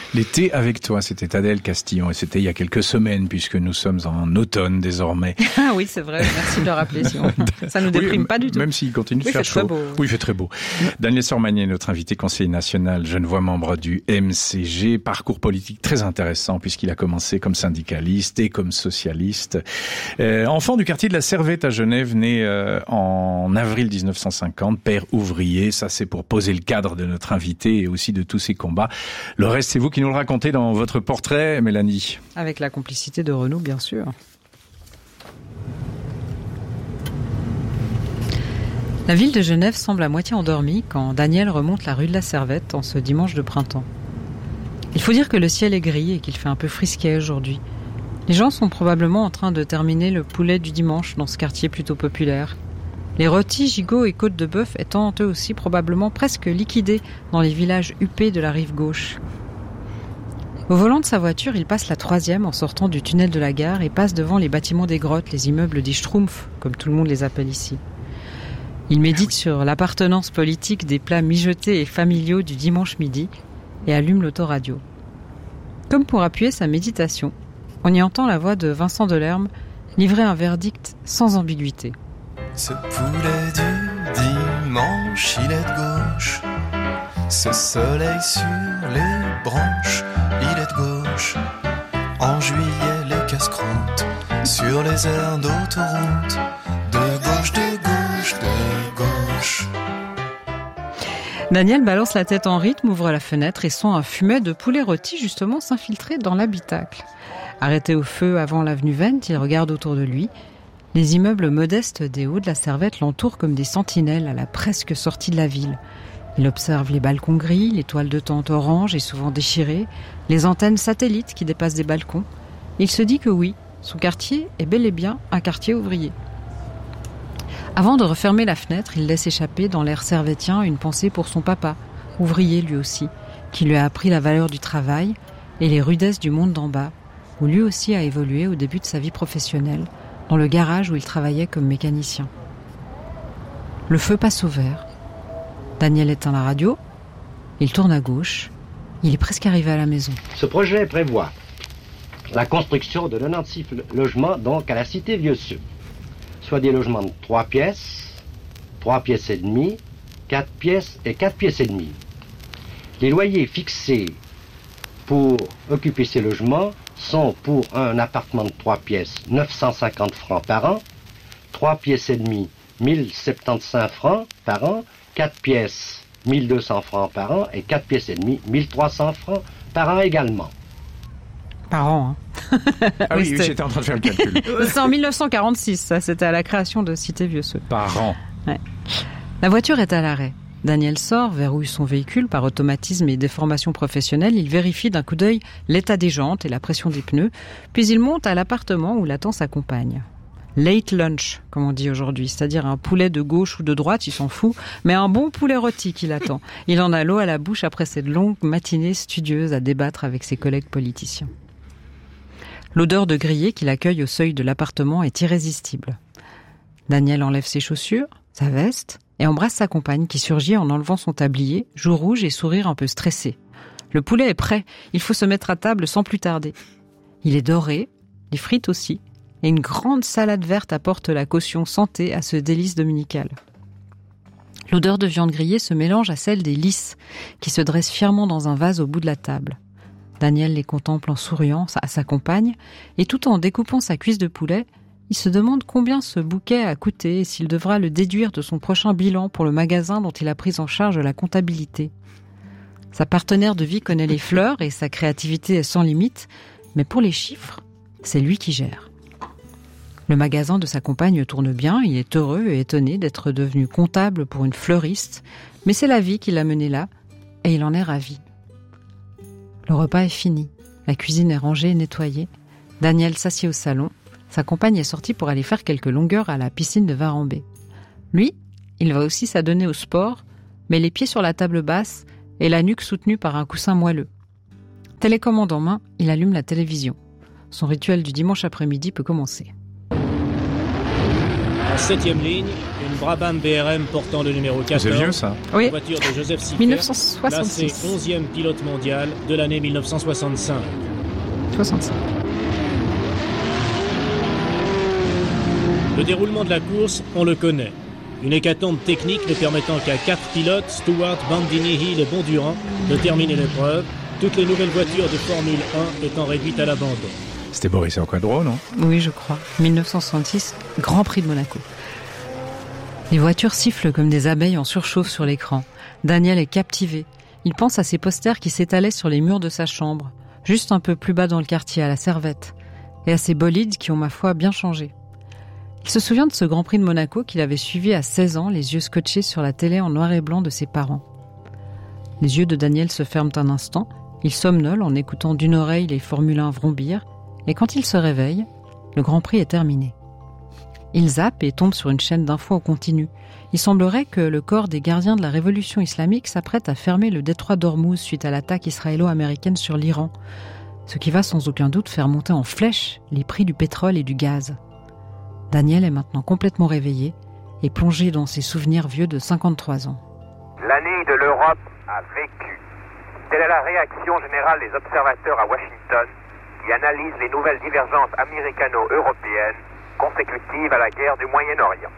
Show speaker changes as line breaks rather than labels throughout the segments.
L'été avec toi, c'était Adèle Castillon et c'était il y a quelques semaines puisque nous sommes en automne désormais.
Ah oui, c'est vrai, merci de le rappeler, Simon. Ça nous déprime pas du tout.
Même s'il continue de faire chaud.
Très beau.
Oui, il fait très beau. Daniel Sormanier, notre invité conseiller national, Genevois, membre du MCG, parcours politique très intéressant puisqu'il a commencé comme syndicaliste et comme socialiste. Enfant du quartier de la Servette à Genève, né en avril 1950, père ouvrier, ça c'est pour poser le cadre de notre invité et aussi de tous ses combats. Le reste, c'est vous qui nous le racontez dans votre portrait, Mélanie.
Avec la complicité de Renaud, bien sûr. La ville de Genève semble à moitié endormie quand Daniel remonte la rue de la Servette en ce dimanche de printemps. Il faut dire que le ciel est gris et qu'il fait un peu frisquet aujourd'hui. Les gens sont probablement en train de terminer le poulet du dimanche dans ce quartier plutôt populaire. Les rôtis, gigots et côtes de bœuf étant eux aussi probablement presque liquidés dans les villages huppés de la rive gauche. Au volant de sa voiture, il passe la 3e en sortant du tunnel de la gare et passe devant les bâtiments des grottes, les immeubles des Schtroumpfs, comme tout le monde les appelle ici. Il médite sur l'appartenance politique des plats mijotés et familiaux du dimanche midi et allume l'autoradio. Comme pour appuyer sa méditation, on y entend la voix de Vincent Delerme livrer un verdict sans ambiguïté.
Ce poulet du dimanche, il est de gauche. Ce soleil sur les branches, il est de gauche. En juillet, les casse-croûtes sur les aires d'autoroute. De gauche, de gauche, de gauche.
Daniel balance la tête en rythme, ouvre la fenêtre et sent un fumet de poulet rôti justement s'infiltrer dans l'habitacle. Arrêté au feu avant l'avenue Vendt, il regarde autour de lui. Les immeubles modestes des hauts de la Servette l'entourent comme des sentinelles à la presque sortie de la ville. Il observe les balcons gris, les toiles de tente orange et souvent déchirées, les antennes satellites qui dépassent des balcons. Il se dit que oui, son quartier est bel et bien un quartier ouvrier. Avant de refermer la fenêtre, il laisse échapper dans l'air servettien une pensée pour son papa, ouvrier lui aussi, qui lui a appris la valeur du travail et les rudesses du monde d'en bas, où lui aussi a évolué au début de sa vie professionnelle, dans le garage où il travaillait comme mécanicien. Le feu passe au vert. Daniel éteint la radio. Il tourne à gauche. Il est presque arrivé à la maison.
Ce projet prévoit la construction de 96 logements donc à la cité Vieux-Seux. Soit des logements de 3 pièces et demie, 4 pièces et 4 pièces et demie. Les loyers fixés pour occuper ces logements sont pour un appartement de 3 pièces 950 francs par an, 3 pièces et demie 1075 francs par an, 4 pièces 1200 francs par an et 4 pièces et demie 1300 francs par an également.
Par an, hein.
Ah oui, j'étais en train de faire le calcul.
C'est en 1946, ça, c'était à la création de Cité Vieux-Seux.
Par an.
Ouais. La voiture est à l'arrêt. Daniel sort, verrouille son véhicule par automatisme et déformation professionnelle. Il vérifie d'un coup d'œil l'état des jantes et la pression des pneus. Puis il monte à l'appartement où l'attend sa compagne. Late lunch, comme on dit aujourd'hui, c'est-à-dire un poulet de gauche ou de droite, il s'en fout, mais un bon poulet rôti qui l'attend. Il en a l'eau à la bouche après cette longue matinée studieuse à débattre avec ses collègues politiciens. L'odeur de grillé qui l'accueille au seuil de l'appartement est irrésistible. Daniel enlève ses chaussures, sa veste, et embrasse sa compagne qui surgit en enlevant son tablier, joues rouges et sourire un peu stressé. Le poulet est prêt, il faut se mettre à table sans plus tarder. Il est doré, les frites aussi, et une grande salade verte apporte la caution santé à ce délice dominical. L'odeur de viande grillée se mélange à celle des lys qui se dressent fièrement dans un vase au bout de la table. Daniel les contemple en souriant à sa compagne, et tout en découpant sa cuisse de poulet, il se demande combien ce bouquet a coûté et s'il devra le déduire de son prochain bilan pour le magasin dont il a pris en charge la comptabilité. Sa partenaire de vie connaît les fleurs et sa créativité est sans limite, mais pour les chiffres, c'est lui qui gère. Le magasin de sa compagne tourne bien, il est heureux et étonné d'être devenu comptable pour une fleuriste, mais c'est la vie qui l'a mené là, et il en est ravi. Le repas est fini, la cuisine est rangée et nettoyée. Daniel s'assied au salon. Sa compagne est sortie pour aller faire quelques longueurs à la piscine de Varambé. Lui, il va aussi s'adonner au sport, mais les pieds sur la table basse et la nuque soutenue par un coussin moelleux. Télécommande en main, il allume la télévision. Son rituel du dimanche après-midi peut commencer.
En 7e ligne, une Brabham BRM portant le numéro 14.
C'est vieux, ça.
Oui.
La voiture de Joseph Siffert,
1966.
classé 11e pilote mondial de l'année 1965.
65.
Le déroulement de la course, on le connaît. Une hécatombe technique ne permettant qu'à 4 pilotes, Stewart, Bandini, Hill et Bondurant, de terminer l'épreuve, toutes les nouvelles voitures de Formule 1 étant réduites à l'abandon.
C'était Boris Quadro, non?
Oui, je crois. 1966, Grand Prix de Monaco. Les voitures sifflent comme des abeilles en surchauffe sur l'écran. Daniel est captivé. Il pense à ces posters qui s'étalaient sur les murs de sa chambre, juste un peu plus bas dans le quartier, à la Servette, et à ces bolides qui ont, ma foi, bien changé. Il se souvient de ce Grand Prix de Monaco qu'il avait suivi à 16 ans, les yeux scotchés sur la télé en noir et blanc de ses parents. Les yeux de Daniel se ferment un instant, il somnole en écoutant d'une oreille les Formule 1 vrombir, et quand il se réveille, le Grand Prix est terminé. Il zappe et tombe sur une chaîne d'infos au continu. Il semblerait que le corps des gardiens de la révolution islamique s'apprête à fermer le détroit d'Ormuz suite à l'attaque israélo-américaine sur l'Iran, ce qui va sans aucun doute faire monter en flèche les prix du pétrole et du gaz. Daniel est maintenant complètement réveillé et plongé dans ses souvenirs vieux de 53 ans.
L'année de l'Europe a vécu. Telle est la réaction générale des observateurs à Washington qui analysent les nouvelles divergences américano-européennes consécutives à la guerre du Moyen-Orient.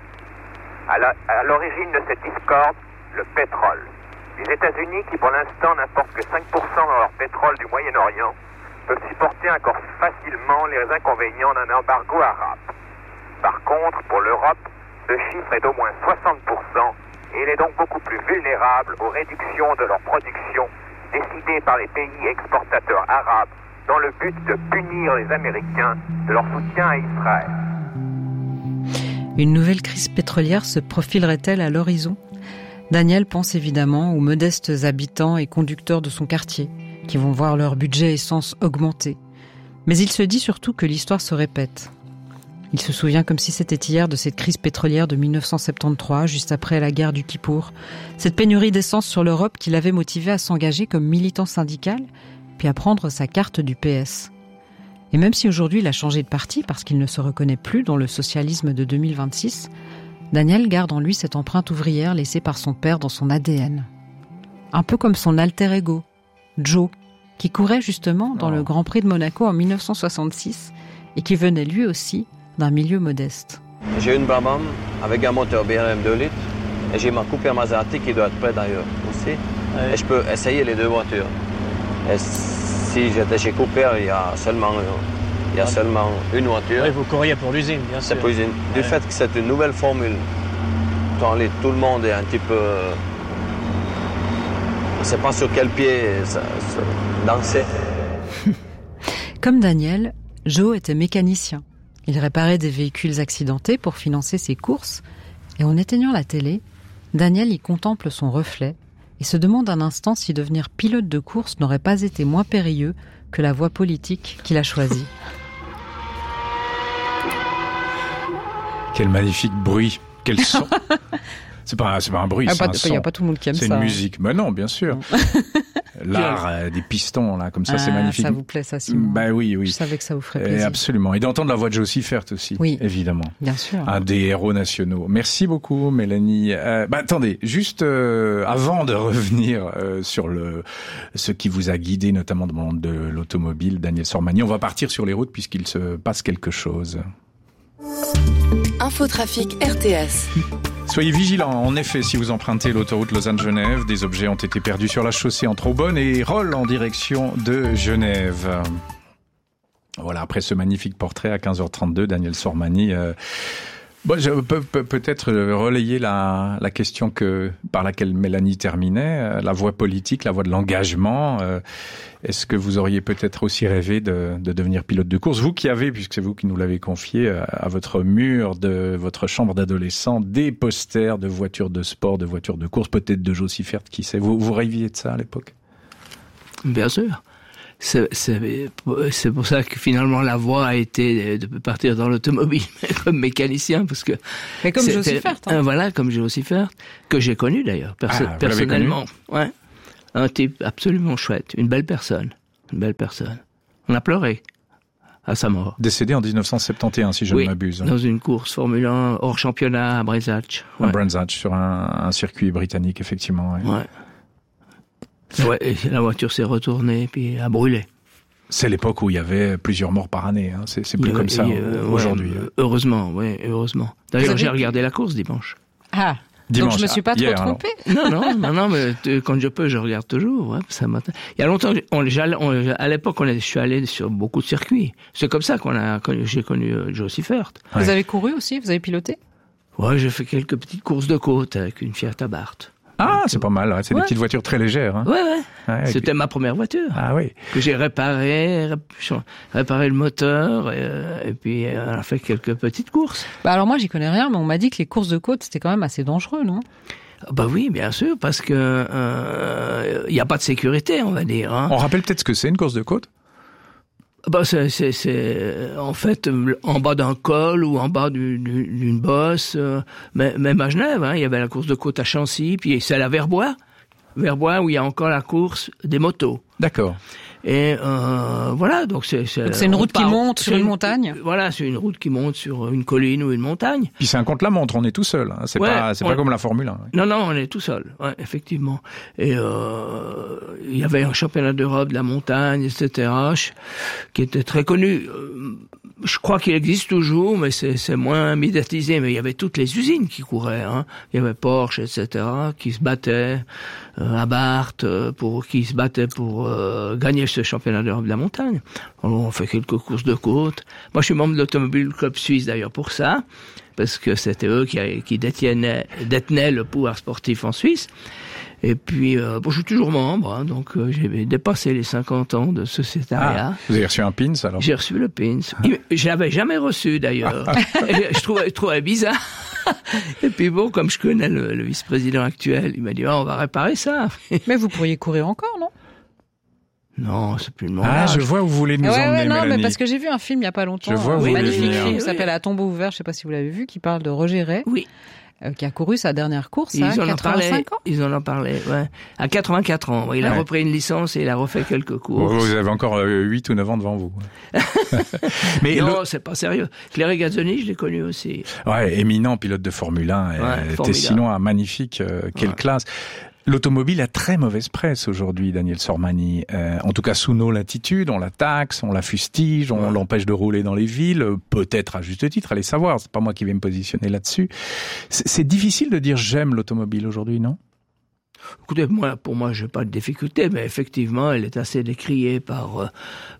À l'origine de cette discorde, le pétrole. Les États-Unis, qui pour l'instant n'importent que 5% de leur pétrole du Moyen-Orient, peuvent supporter encore facilement les inconvénients d'un embargo arabe. Par contre, pour l'Europe, ce chiffre est d'au moins 60% et elle est donc beaucoup plus vulnérable aux réductions de leur production décidées par les pays exportateurs arabes dans le but de punir les Américains de leur soutien à Israël.
Une nouvelle crise pétrolière se profilerait-elle à l'horizon ? Daniel pense évidemment aux modestes habitants et conducteurs de son quartier qui vont voir leur budget essence augmenter. Mais il se dit surtout que l'histoire se répète. Il se souvient comme si c'était hier de cette crise pétrolière de 1973, juste après la guerre du Kippour. Cette pénurie d'essence sur l'Europe qui l'avait motivé à s'engager comme militant syndical, puis à prendre sa carte du PS. Et même si aujourd'hui il a changé de parti parce qu'il ne se reconnaît plus dans le socialisme de 2026, Daniel garde en lui cette empreinte ouvrière laissée par son père dans son ADN. Un peu comme son alter ego, Joe, qui courait justement dans le Grand Prix de Monaco en 1966 et qui venait lui aussi d'un milieu modeste.
J'ai une Brabham avec un moteur BRM 2 litres et j'ai ma Cooper Maserati qui doit être prête d'ailleurs aussi. Ouais. Et je peux essayer les deux voitures. Et si j'étais chez Cooper, il y a seulement une voiture.
Oui, vous courriez pour l'usine, bien sûr.
C'est pour l'usine. Du fait que c'est une nouvelle formule, tout le monde est un petit peu... On ne sait pas sur quel pied danser.
Comme Daniel, Joe était mécanicien. Il réparait des véhicules accidentés pour financer ses courses. Et en éteignant la télé, Daniel y contemple son reflet et se demande un instant si devenir pilote de course n'aurait pas été moins périlleux que la voie politique qu'il a choisie.
Quel magnifique bruit, quel son. C'est pas un bruit, c'est un son.
Il n'y a pas tout le monde qui aime ça.
C'est une musique. Mais non, bien sûr. L'art des pistons, là, comme ça, c'est magnifique.
Ça vous plaît, ça, Simon?
Bah oui.
Je savais que ça vous ferait plaisir.
Absolument. Et d'entendre la voix de Joe Siffert aussi. Oui. Évidemment.
Bien sûr.
Un des héros nationaux. Merci beaucoup, Mélanie. Attendez, juste avant de revenir sur ce qui vous a guidé, notamment dans le monde de l'automobile, Daniel Sormani, on va partir sur les routes puisqu'il se passe quelque chose.
Infotrafic RTS.
Soyez vigilants, en effet, si vous empruntez l'autoroute Lausanne-Genève, des objets ont été perdus sur la chaussée entre Aubonne et Rolle en direction de Genève. Voilà, après ce magnifique portrait à 15h32, Daniel Sormani. Je peux peut-être relayer la question par laquelle Mélanie terminait, la voie politique, la voie de l'engagement. Est-ce que vous auriez peut-être aussi rêvé de devenir pilote de course? Vous qui avez, puisque c'est vous qui nous l'avez confié, à votre mur de votre chambre d'adolescent, des posters de voitures de sport, de voitures de course, peut-être de Joe Siffert, qui sait. Vous rêviez de ça à l'époque?
Bien sûr. C'est pour ça que finalement la voie a été de partir dans l'automobile comme mécanicien, parce que...
Mais comme Joe Siffert.
Voilà, comme Joe Siffert, que j'ai connu d'ailleurs, personnellement. Ouais. Un type absolument chouette, une belle personne. On a pleuré à sa mort.
Décédé en 1971, si je ne m'abuse.
Dans une course Formule 1 hors championnat à Breisach.
À Breisach, sur un circuit britannique, effectivement.
Ouais, et la voiture s'est retournée puis a brûlé.
C'est l'époque où il y avait plusieurs morts par année. Hein. C'est plus comme ça aujourd'hui.
Heureusement. D'ailleurs, j'ai regardé la course dimanche.
Ah.
Dimanche,
donc je me suis pas trop trompé.
Non, mais quand je peux, je regarde toujours. Ouais, ça m'attend. Il y a longtemps, à l'époque, je suis allé sur beaucoup de circuits. C'est comme ça j'ai connu Joe Seifert.
Vous avez couru aussi? Vous avez piloté?
Ouais, j'ai fait quelques petites courses de côte avec une Fiat Abarth.
Ah, c'est pas mal. C'est des petites voitures très légères. Hein.
Ouais. C'était ma première voiture.
Ah oui.
Que j'ai réparé le moteur, et puis on a fait quelques petites courses.
Bah alors moi, j'y connais rien, mais on m'a dit que les courses de côte, c'était quand même assez dangereux, non?
Bah oui, bien sûr, parce que y a pas de sécurité, on va dire. Hein.
On rappelle peut-être ce que c'est une course de côte?
Bah c'est en fait en bas d'un col ou en bas d'une bosse, même à Genève, hein, il y avait la course de côte à Chancy, puis c'est à Verbois où il y a encore la course des motos.
D'accord.
Et voilà, donc c'est
une route qui monte sur une montagne.
Voilà, c'est une route qui monte sur une colline ou une montagne.
Puis c'est un contre-la-montre, on est tout seul. Hein. C'est pas comme la Formule 1. Ouais.
Non, on est tout seul. Ouais, effectivement. Et il y avait un championnat d'Europe de la montagne, etc., qui était très connu. Je crois qu'il existe toujours, mais c'est moins médiatisé. Mais il y avait toutes les usines qui couraient. Hein. Il y avait Porsche, etc., qui se battaient à Barthes qui se battaient pour gagner ce championnat d'Europe de la montagne. Alors, on fait quelques courses de côte. Moi, je suis membre de l'Automobile Club Suisse d'ailleurs pour ça, parce que c'était eux qui détenaient le pouvoir sportif en Suisse. Et puis, je suis toujours membre, hein, donc j'ai dépassé les 50 ans de sociétariat.
Vous avez reçu un pins alors?
J'ai reçu le pins. Je l'avais jamais reçu d'ailleurs. Je trouvais bizarre. Et puis bon, comme je connais le vice-président actuel, il m'a dit on va réparer ça.
Mais vous pourriez courir encore, non?
Non, c'est plus le moment.
Ah, je vois où vous voulez nous emmener,
non,
Mélanie.
mais parce que j'ai vu un film il y a pas longtemps.
Je vois où vous voulez
magnifique
venir.
film qui s'appelle À tombeau ouvert, je sais pas si vous l'avez vu, qui parle de Roger Ray.
Oui.
Qui a couru sa dernière course à 85 ans.
Ils en ont parlé, ouais. À 84 ans. Il a repris une licence et il a refait quelques courses.
Vous avez encore 8 ou 9 ans devant vous.
Mais non, c'est pas sérieux. Claire Gazzoni, je l'ai connu aussi.
Ouais, éminent pilote de Formule 1. Tessilon, magnifique. Quelle classe. L'automobile a très mauvaise presse aujourd'hui, Daniel Sormani. En tout cas, sous nos latitudes, on la taxe, on la fustige, on l'empêche de rouler dans les villes, peut-être à juste titre, allez savoir, c'est pas moi qui vais me positionner là-dessus. C'est difficile de dire j'aime l'automobile aujourd'hui, non ?
Écoutez, pour moi, j'ai pas de difficulté, mais effectivement, elle est assez décriée par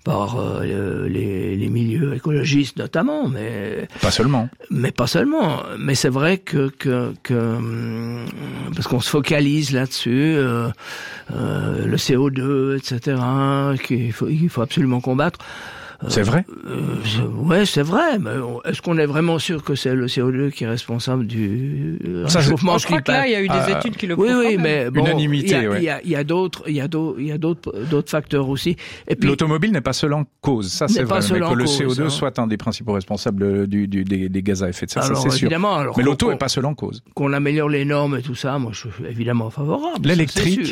les milieux écologistes notamment, mais
pas seulement.
Mais c'est vrai que parce qu'on se focalise là-dessus, le CO2, etc., qu'il faut absolument combattre.
C'est vrai?
Ouais, c'est vrai, mais est-ce qu'on est vraiment sûr que c'est le CO2 qui est responsable du réchauffement
climatique? Je crois que là, il y a eu des études qui le prouvent.
Oui, mais bon,
unanimité,
il y a d'autres facteurs aussi. Et puis,
l'automobile n'est pas seule en cause, ça c'est vrai, mais que le CO2
hein.
soit un des principaux responsables des gaz à effet de serre, ça c'est sûr. Mais l'auto est pas seule en cause.
Qu'on améliore les normes et tout ça, moi je suis évidemment favorable.
L'électrique,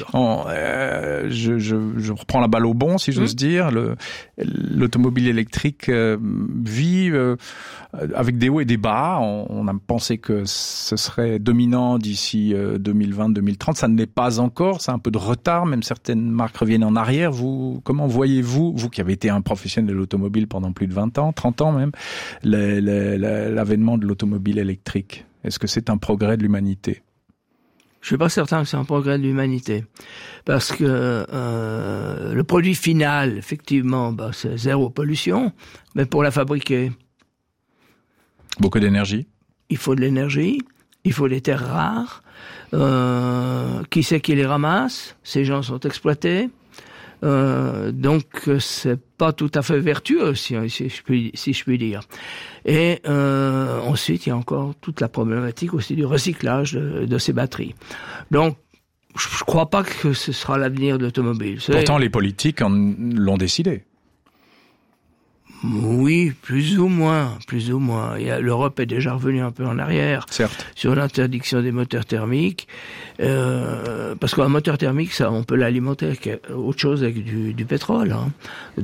je reprends la balle au bon, si j'ose dire, l'automobile électrique vit avec des hauts et des bas. On a pensé que ce serait dominant d'ici 2020-2030. Ça ne l'est pas encore. C'est un peu de retard. Même certaines marques reviennent en arrière. Comment voyez-vous, vous qui avez été un professionnel de l'automobile pendant plus de 20 ans, 30 ans même, l'avènement de l'automobile électrique? Est-ce que c'est un progrès de l'humanité?
Je suis pas certain que c'est un progrès de l'humanité, parce que le produit final, effectivement, c'est zéro pollution, mais pour la fabriquer,
beaucoup d'énergie.
Il faut de l'énergie, il faut des terres rares. Qui c'est qui les ramasse? Ces gens sont exploités. Donc c'est pas tout à fait vertueux, si je puis dire. Et ensuite, il y a encore toute la problématique aussi du recyclage de ces batteries. Donc, je crois pas que ce sera l'avenir de l'automobile.
Pourtant, les politiques l'ont décidé.
Oui, plus ou moins. L'Europe est déjà revenue un peu en arrière.
Certes.
Sur l'interdiction des moteurs thermiques, parce qu'un moteur thermique, ça, on peut l'alimenter avec autre chose, avec du pétrole. Hein.